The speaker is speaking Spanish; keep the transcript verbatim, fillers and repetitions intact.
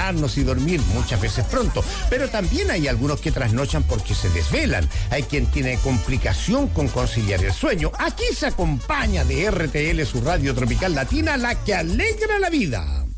acostarnos y dormir muchas veces pronto, pero también hay algunos que trasnochan porque se desvelan. Hay quien tiene complicación con conciliar el sueño. Aquí se acompaña de R T L, su radio tropical latina, la que alegra la vida.